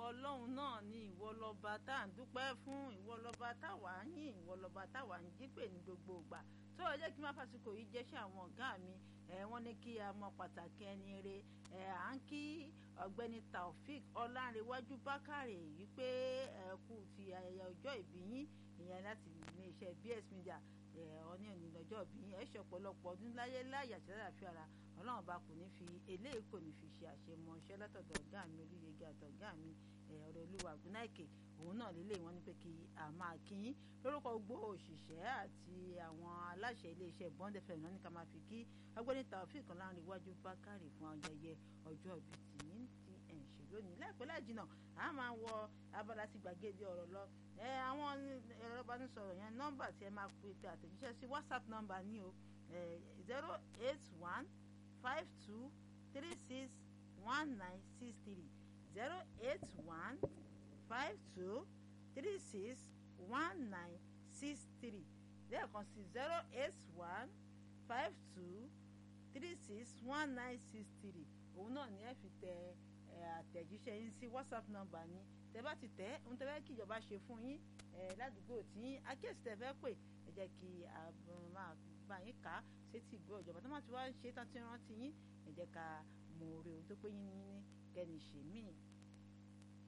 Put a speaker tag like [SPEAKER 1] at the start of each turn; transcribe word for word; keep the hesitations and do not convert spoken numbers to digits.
[SPEAKER 1] ọlọ́run náà ni ìwọ lọ́ba tá à ń dúpẹ́ fún, ìwọ lọ́ba táwa ń yìn, ìwọ lọ́ba táwa ń jípè ní gbogbo ìgbà. tó o jẹ́ kí n má fàsìkò yìí jẹ́ṣẹ́ àwọn ọ̀gá mi ẹ̀ wọ́n ní kí a mọ pàtàkì ẹni re ẹ̀ à ń kí ọ̀gbẹ́ni Taofik Ọlánrewájú Bákàrè wípé ẹ kú ti ayẹyẹ ọjọ́ ìbí yín ìyẹn láti iléeṣẹ́ B S Media ọní òní lọ́jọ́ bí ẹ ṣe ọ̀pọ̀lọpọ̀ ọdún láyé láyé àti láàfin ara ọlọ́run bá kò ní fi eléyìí kò ní fi ṣe àṣemọṣẹ́ látọ̀dọ̀ ọ̀gá mi Olúyẹgẹ àtọ̀gá mi ọ̀rẹ́ olúwa Gúnáìkè òun náà lélẹ̀ wọ́n ní pé kí a máa kí yín lórúkọ gbogbo òṣìṣẹ́ àti àwọn aláṣẹ iléeṣẹ́ Bond F M náà ní ká máa fi kí ọ̀gbẹ́ni Taofik Ọlánrewájú Bákàrè fún ayẹyẹ ọjọ́ ìbí tìyín tí ẹ̀ ń ṣe lónìí láìpẹ́ láì jìnnà a máa wọ abala ti gbàgede ọ̀rọ̀ lọ ẹ àwọn ẹ̀rọ ìbánisọ̀rọ̀ yẹn nọ́mbà tí ẹ máa pe àtẹ̀jíṣẹ́ sí WhatsApp nọ́mbà ní o zero eight one five two three six one nine six three zero eight one five two three six one nine six three lẹ́ẹ̀kan sí zero eight one five two three six one nine six three òun náà ni ẹ fi tẹ àtẹ̀jíṣẹ́ yín sí WhatsApp nọ́mbà ní tẹ bá ti tẹ ohun tẹ fẹ́ kí ìjọba ṣe fún yín ládùúgbò tí akéèsì tẹ fẹ́ pè ẹ jẹ́ kí a máa bá yín kà á sétí ìgbọ́ ìjọba tó máa ti wá ṣe tán tí rántí yín ẹ jẹ́ ká mọ oore ohun tó pé yín ní kẹ́ni ṣe míì